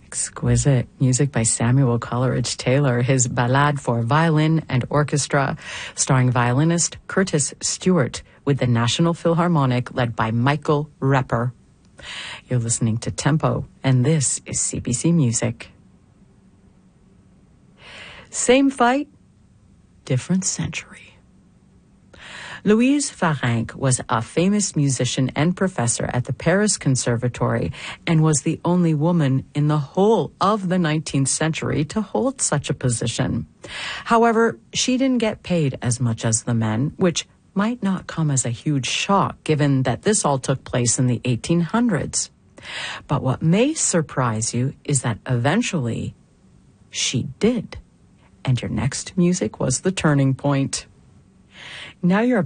Exquisite music by Samuel Coleridge Taylor, his Ballade for Violin and Orchestra, starring violinist Curtis Stewart with the National Philharmonic led by Michael Repper. You're listening to Tempo, and this is CBC Music. Same fight, different century. Louise Farinck was a famous musician and professor at the Paris Conservatory and was the only woman in the whole of the 19th century to hold such a position. However, she didn't get paid as much as the men, which might not come as a huge shock given that this all took place in the 1800s. But what may surprise you is that eventually she did. And your next music was the turning point. Now you're